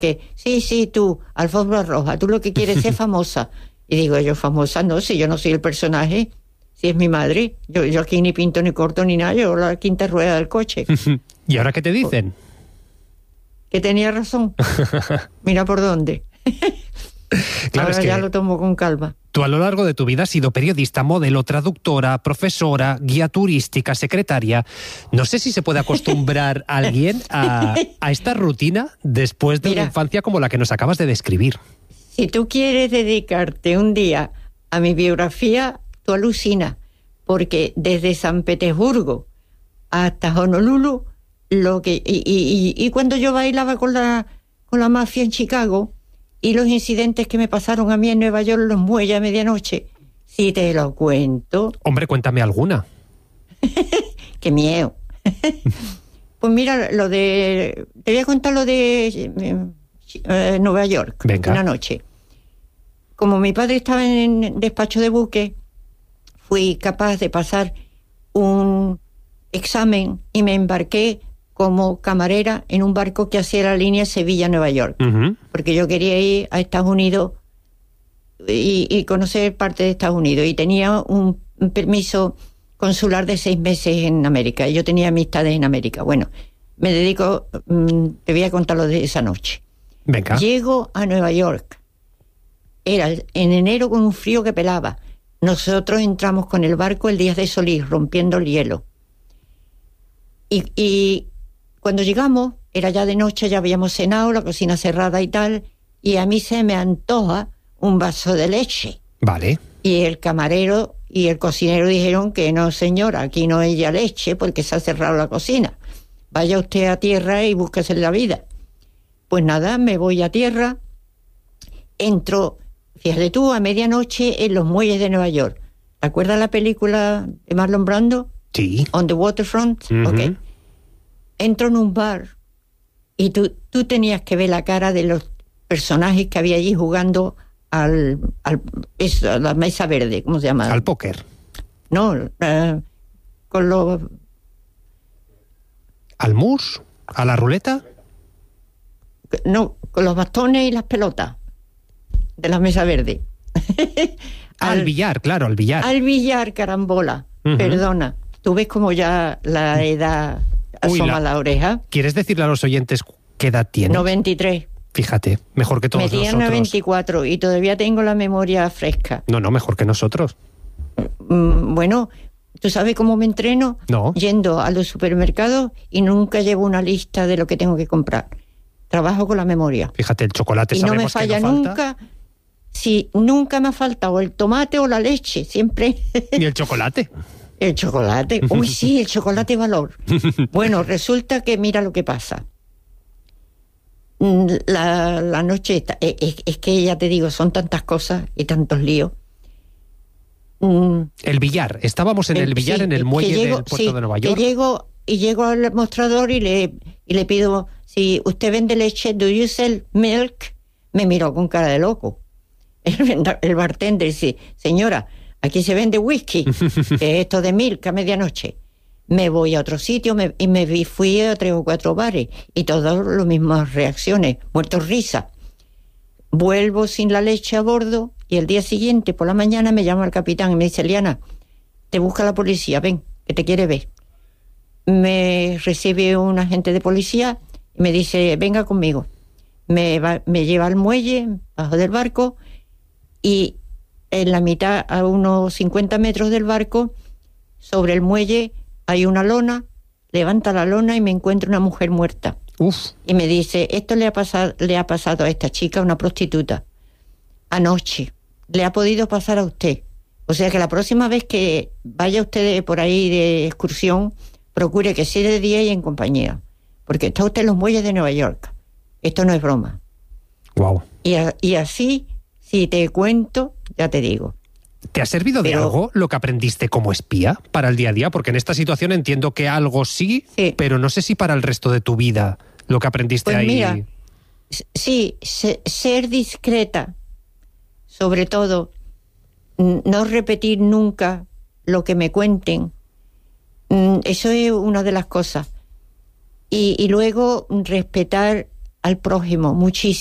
que sí, tú, alfombra roja, tú lo que quieres es ser famosa. Y digo yo, famosa no, si yo no soy el personaje, si es mi madre. Yo aquí ni pinto ni corto ni nada, yo la quinta rueda del coche. ¿Y ahora qué te dicen? Que tenía razón. Mira por dónde. Claro, ahora es que ya lo tomo con calma. tú a lo largo de tu vida has sido periodista, modelo, traductora, profesora, guía turística, secretaria. No sé si se puede acostumbrar a alguien a esta rutina después de una infancia como la que nos acabas de describir. Si tú quieres dedicarte un día a mi biografía, tú alucinas, porque desde San Petersburgo hasta Honolulu, y cuando yo bailaba con la mafia en Chicago, y los incidentes que me pasaron a mí en Nueva York, los muelles a medianoche, si te lo cuento... Hombre, cuéntame alguna. ¡Qué miedo! Pues mira, te voy a contar lo de Nueva York. Venga. Una noche. Como mi padre estaba en despacho de buque, fui capaz de pasar un examen y me embarqué como camarera en un barco que hacía la línea Sevilla-Nueva York. Uh-huh. Porque yo quería ir a Estados Unidos y conocer parte de Estados Unidos. Y tenía un permiso consular de 6 meses en América. Y yo tenía amistades en América. Bueno, te voy a contar lo de esa noche. Venga. Llego a Nueva York. Era en enero con un frío que pelaba. Nosotros entramos con el barco el Díaz de Solís, rompiendo el hielo. Y cuando llegamos, era ya de noche, ya habíamos cenado, la cocina cerrada y tal, y a mí se me antoja un vaso de leche. Vale. Y el camarero y el cocinero dijeron que no, señora, aquí no hay ya leche porque se ha cerrado la cocina. Vaya usted a tierra y búsquese la vida. Pues nada, me voy a tierra, entro, fíjate tú, a medianoche en los muelles de Nueva York. ¿Te acuerdas la película de Marlon Brando? Sí. On the Waterfront. Uh-huh. Ok. Entro en un bar y tú tenías que ver la cara de los personajes que había allí jugando a la mesa verde, ¿cómo se llama? Al póker. No, con los... ¿Al mus? ¿A la ruleta? No, con los bastones y las pelotas de la mesa verde. Al billar, claro, al billar. Al billar, carambola. Uh-huh. Perdona, tú ves como ya la edad... asoma la oreja. ¿Quieres decirle a los oyentes qué edad tienes? 93. Fíjate, mejor que todos nosotros. Me 24 y todavía tengo la memoria fresca. No, mejor que nosotros. Bueno, ¿tú sabes cómo me entreno? No. Yendo a los supermercados y nunca llevo una lista de lo que tengo que comprar. Trabajo con la memoria. Fíjate, el chocolate y no me falla nunca. Sí, nunca me ha faltado el tomate o la leche, siempre. ¿Y el chocolate? El chocolate. Uy, sí, el chocolate valor. Bueno, resulta que mira lo que pasa. La noche, es que ya te digo, son tantas cosas y tantos líos. El billar. Estábamos en el billar, sí, en el muelle del puerto de Nueva York. Llego al mostrador y le pido, si usted vende leche, ¿do you sell milk? Me miró con cara de loco. El bartender dice, señora, aquí se vende whisky, esto de milk a medianoche. Me voy a otro sitio y fui a 3 o 4 bares y todas las mismas reacciones, muertos risa. Vuelvo sin la leche a bordo y el día siguiente por la mañana me llama el capitán y me dice, Liana, te busca la policía, ven, que te quiere ver. Me recibe un agente de policía y me dice, venga conmigo. Me lleva al muelle, bajo del barco, y en la mitad, a unos 50 metros del barco, sobre el muelle hay una lona, levanta la lona y me encuentro una mujer muerta. Uf. Y me dice, esto le ha pasado a esta chica, una prostituta, anoche. Le ha podido pasar a usted. O sea que la próxima vez que vaya usted por ahí de excursión, procure que sea de día y en compañía. Porque está usted en los muelles de Nueva York. Esto no es broma. Wow. Y así, si te cuento, ya te digo. ¿Te ha servido de algo lo que aprendiste como espía para el día a día? Porque en esta situación entiendo que algo sí, pero no sé si para el resto de tu vida lo que aprendiste pues ahí... Mira, sí, ser discreta, sobre todo, no repetir nunca lo que me cuenten, eso es una de las cosas. Y luego respetar al prójimo muchísimo.